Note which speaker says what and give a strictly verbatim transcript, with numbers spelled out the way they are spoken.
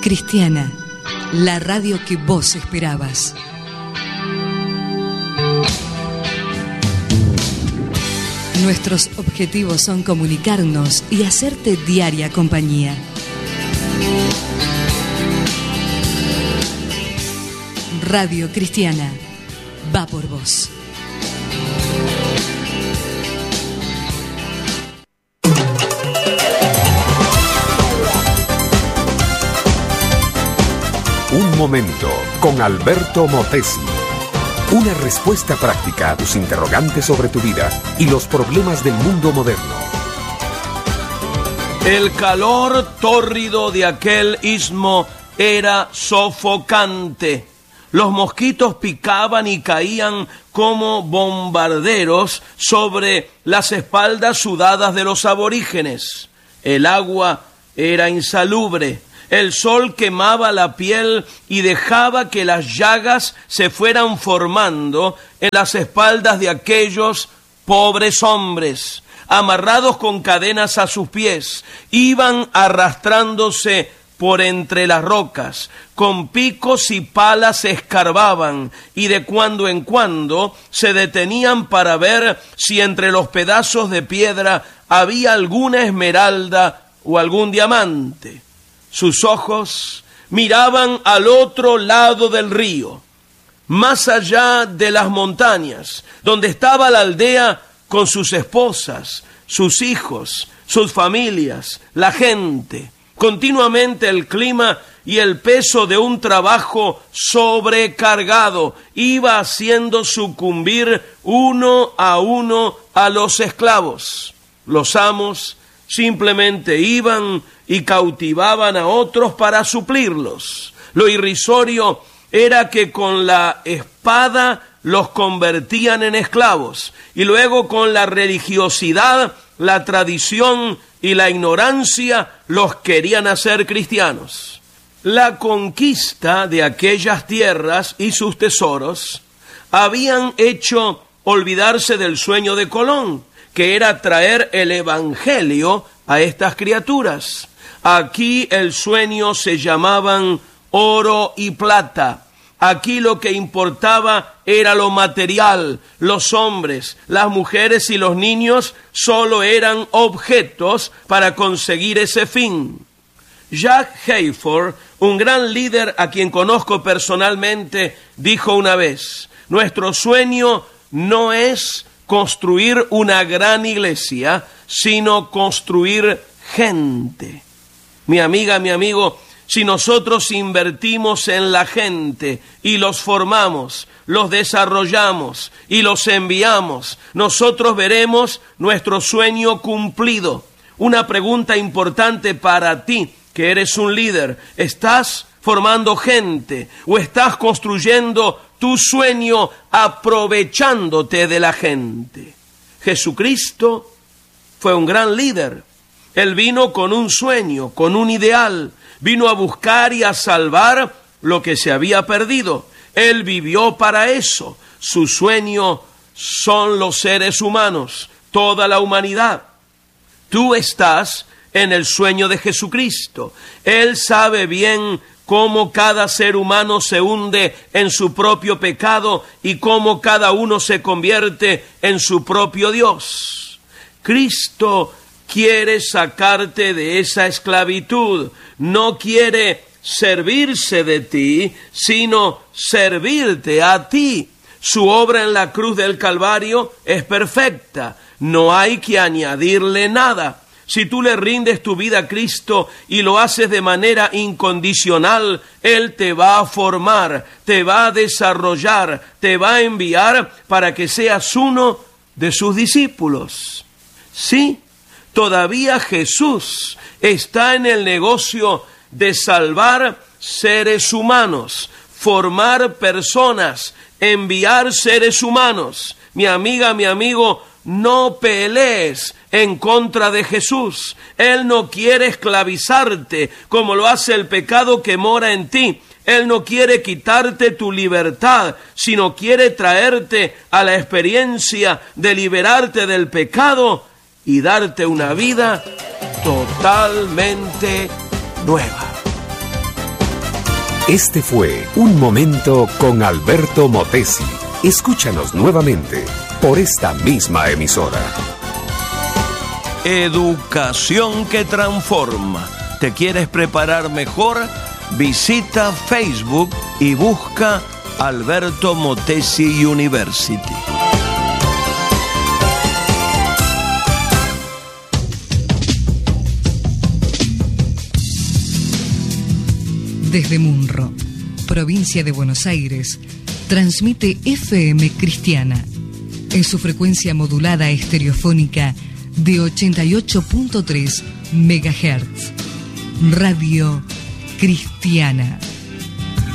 Speaker 1: Cristiana, la radio que vos esperabas. Nuestros objetivos son comunicarnos y hacerte diaria compañía. Radio Cristiana, va por vos.
Speaker 2: Un momento con Alberto Motesi. Una respuesta práctica a tus interrogantes sobre tu vida y los problemas del mundo moderno.
Speaker 3: El calor tórrido de aquel istmo era sofocante. Los mosquitos picaban y caían como bombarderos sobre las espaldas sudadas de los aborígenes. El agua era insalubre. El sol quemaba la piel y dejaba que las llagas se fueran formando en las espaldas de aquellos pobres hombres. Amarrados con cadenas a sus pies, iban arrastrándose por entre las rocas, con picos y palas escarbaban, y de cuando en cuando se detenían para ver si entre los pedazos de piedra había alguna esmeralda o algún diamante. Sus ojos miraban al otro lado del río, más allá de las montañas, donde estaba la aldea con sus esposas, sus hijos, sus familias, la gente. Continuamente el clima y el peso de un trabajo sobrecargado iba haciendo sucumbir uno a uno a los esclavos. Los amos simplemente iban y cautivaban a otros para suplirlos. Lo irrisorio era que con la espada los convertían en esclavos y luego con la religiosidad, la tradición y la ignorancia los querían hacer cristianos. La conquista de aquellas tierras y sus tesoros habían hecho olvidarse del sueño de Colón, que era traer el evangelio a estas criaturas. Aquí el sueño se llamaban oro y plata. Aquí lo que importaba era lo material. Los hombres, las mujeres y los niños solo eran objetos para conseguir ese fin. Jack Hayford, un gran líder a quien conozco personalmente, dijo una vez: nuestro sueño no es construir una gran iglesia, sino construir gente. Mi amiga, mi amigo, si nosotros invertimos en la gente y los formamos, los desarrollamos y los enviamos, nosotros veremos nuestro sueño cumplido. Una pregunta importante para ti, que eres un líder: ¿estás formando gente o estás construyendo tu sueño aprovechándote de la gente? Jesucristo fue un gran líder. Él vino con un sueño, con un ideal. Vino a buscar y a salvar lo que se había perdido. Él vivió para eso. Su sueño son los seres humanos, toda la humanidad. Tú estás en el sueño de Jesucristo. Él sabe bien cómo cada ser humano se hunde en su propio pecado y cómo cada uno se convierte en su propio Dios. Cristo quiere sacarte de esa esclavitud. No quiere servirse de ti, sino servirte a ti. Su obra en la cruz del Calvario es perfecta. No hay que añadirle nada. Si tú le rindes tu vida a Cristo y lo haces de manera incondicional, Él te va a formar, te va a desarrollar, te va a enviar para que seas uno de sus discípulos. Sí, todavía Jesús está en el negocio de salvar seres humanos, formar personas, enviar seres humanos. Mi amiga, mi amigo, no pelees en contra de Jesús. Él no quiere esclavizarte como lo hace el pecado que mora en ti. Él no quiere quitarte tu libertad, sino quiere traerte a la experiencia de liberarte del pecado y darte una vida totalmente nueva.
Speaker 2: Este fue Un Momento con Alberto Motesi. Escúchanos nuevamente por esta misma emisora.
Speaker 3: Educación que transforma. ¿Te quieres preparar mejor? Visita Facebook y busca Alberto Motesi University.
Speaker 1: Desde Munro, provincia de Buenos Aires, transmite F M Cristiana en su frecuencia modulada estereofónica de ochenta y ocho punto tres megahertz. Radio Cristiana.